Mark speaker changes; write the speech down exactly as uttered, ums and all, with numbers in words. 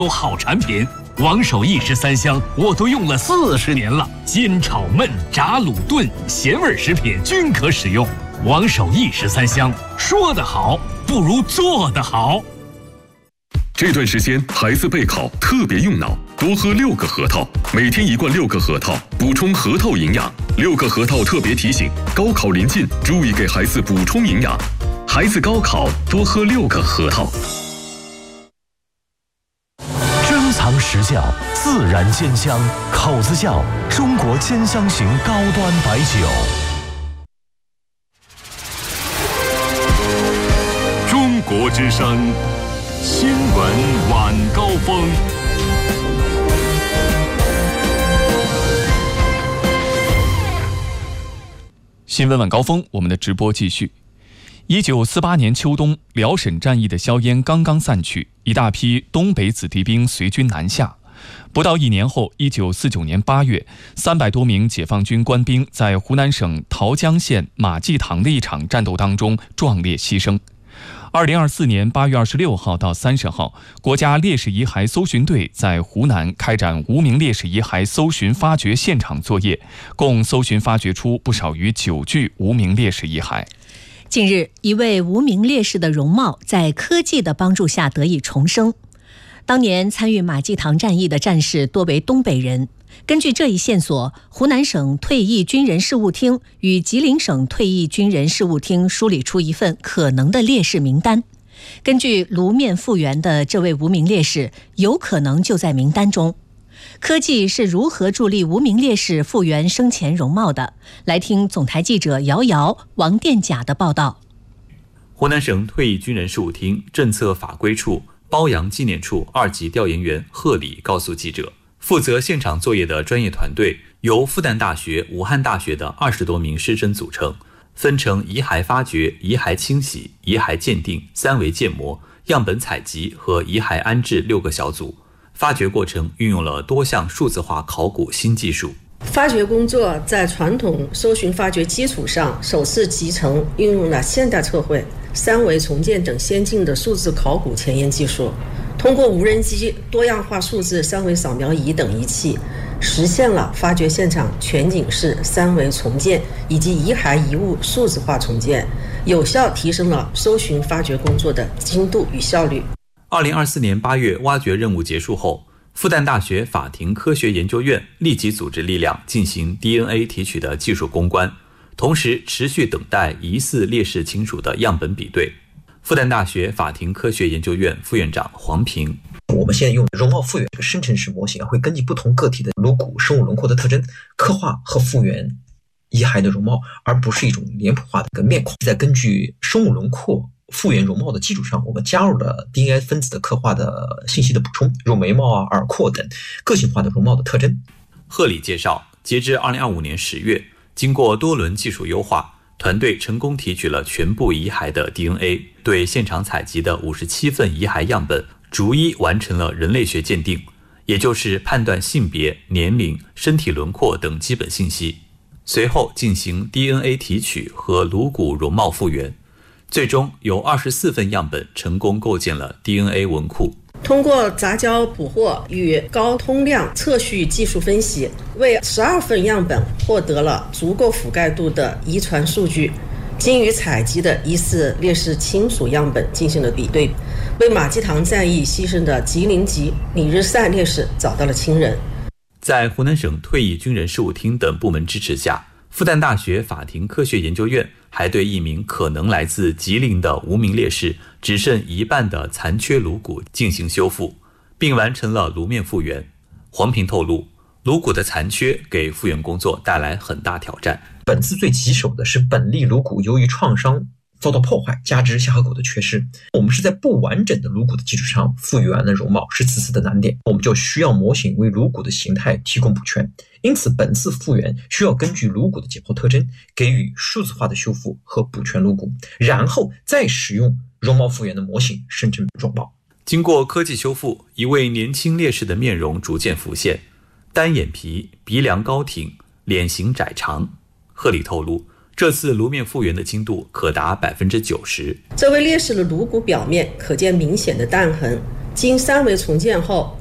Speaker 1: 有好产品，王守义十三香我都用了四十年了，煎炒焖炸卤炖咸味食品均可使用。王守义十三香，说得好不如做得好。
Speaker 2: 这段时间孩子备考特别用脑，多喝六个核桃，每天一罐六个核桃，补充核桃营养。六个核桃特别提醒：高考临近，注意给孩子补充营养。孩子高考多喝六个核桃。
Speaker 3: 珍藏实窖，自然煎香，口子窖，中国煎香型高端白酒。
Speaker 2: 中国之声，新闻晚高峰。
Speaker 4: 新闻晚高峰，我们的直播继续。一九四八年秋冬，辽沈战役的硝烟刚刚散去，一大批东北子弟兵随军南下。不到一年后，一九四九年八月，三百多名解放军官兵在湖南省桃江县马济塘的一场战斗当中壮烈牺牲。二零二四年八月二十六号到三十号，国家烈士遗骸搜寻队在湖南开展无名烈士遗骸搜寻发掘现场作业，共搜寻发掘出不少于九具无名烈士遗骸。
Speaker 5: 近日，一位无名烈士的容貌在科技的帮助下得以重生。当年参与马济塘战役的战士多为东北人。根据这一线索，湖南省退役军人事务厅与吉林省退役军人事务厅梳理出一份可能的烈士名单。根据颅面复原的这位无名烈士，有可能就在名单中。科技是如何助力无名烈士复原生前容貌的？来听总台记者姚瑶、王殿甲的报道。
Speaker 6: 湖南省退役军人事务厅政策法规处褒扬纪念处二级调研员贺礼告诉记者，负责现场作业的专业团队由复旦大学、武汉大学的二十多名师生组成，分成遗骸发掘、遗骸清洗、遗骸鉴定、三维建模、样本采集和遗骸安置六个小组。发掘过程运用了多项数字化考古新技术。
Speaker 7: 发掘工作在传统搜寻发掘基础上，首次集成运用了现代测绘、三维重建等先进的数字考古前沿技术，通过无人机、多样化数字三维扫描仪等仪器，实现了发掘现场全景式三维重建以及遗骸遗物数字化重建，有效提升了搜寻发掘工作的精度与效率。
Speaker 6: 二零二四年八月挖掘任务结束后，复旦大学法庭科学研究院立即组织力量进行 D N A 提取的技术攻关，同时持续等待疑似烈士亲属的样本比对。复旦大学法庭科学研究院副院长黄平，
Speaker 8: 我们现在用容貌复原这个生成式模型啊，会根据不同个体的颅骨生物轮廓的特征，刻画和复原遗骸的容貌，而不是一种脸谱化的一个面孔。再根据生物轮廓复原容貌的基础上，我们加入了 D N A 分子的刻画的信息的补充，如眉毛啊、耳廓等个性化的容貌的特征。
Speaker 6: 贺礼介绍，截至二零二五年十月，经过多轮技术优化，团队成功提取了全部遗骸的 D N A， 对现场采集的五十七份遗骸样本逐一完成了人类学鉴定，也就是判断性别、年龄、身体轮廓等基本信息。随后进行 D N A 提取和颅骨容貌复原，最终有二十四份样本成功构建了 D N A 文库。
Speaker 7: 通过杂交捕获与高通量测序技术分析，为十二份样本获得了足够覆盖度的遗传数据，经与采集的疑似烈士亲属样本进行了比对，为马济塘战役牺牲的吉林籍李日善烈士找到了亲人。
Speaker 6: 在湖南省退役军人事务厅等部门支持下，复旦大学法庭科学研究院还对一名可能来自吉林的无名烈士只剩一半的残缺颅骨进行修复，并完成了颅面复原。黄平透露，颅骨的残缺给复原工作带来很大挑战。
Speaker 8: 本次最棘手的是本例颅骨由于创伤遭到破坏，加之下颌骨的缺失，我们是在不完整的颅骨的基础上复原了容貌，是此次的难点。我们就需要模型为颅骨的形态提供补全，因此本次复原需要根据颅骨的解剖特征给予数字化的修复和补全颅骨，然后再使用容貌复原的模型生成容貌。
Speaker 6: 经过科技修复，一位年轻烈士的面容逐渐浮现，单眼皮，鼻梁高挺，脸型窄长。贺礼透露，这次颅面复原的精度可达百分之九十。
Speaker 7: 这位烈士的颅骨表面可见明显的弹痕， 经三维重建后，